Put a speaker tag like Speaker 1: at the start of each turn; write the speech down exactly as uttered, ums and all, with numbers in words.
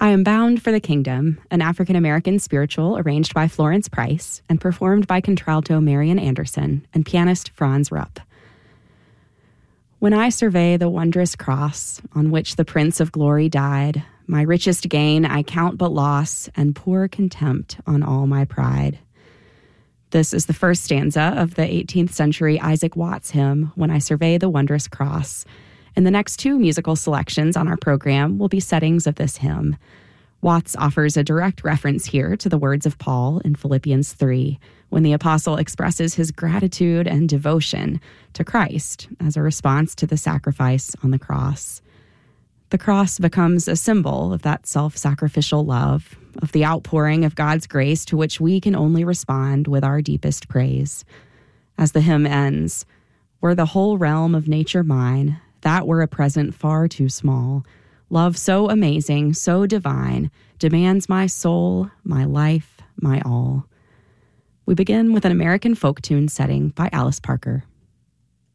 Speaker 1: I Am Bound for the Kingdom, an African-American spiritual arranged by Florence Price and performed by contralto Marian Anderson and pianist Franz Rupp. When I survey the wondrous cross on which the Prince of Glory died, my richest gain I count but loss and pour contempt on all my pride. This is the first stanza of the eighteenth century Isaac Watts hymn, When I Survey the Wondrous Cross, and the next two musical selections on our program will be settings of this hymn. Watts offers a direct reference here to the words of Paul in Philippians three, when the apostle expresses his gratitude and devotion to Christ as a response to the sacrifice on the cross. The cross becomes a symbol of that self-sacrificial love, of the outpouring of God's grace to which we can only respond with our deepest praise. As the hymn ends, "Were the whole realm of nature mine, that were a present far too small. Love so amazing, so divine, demands my soul, my life, my all." We begin with an American folk tune setting by Alice Parker.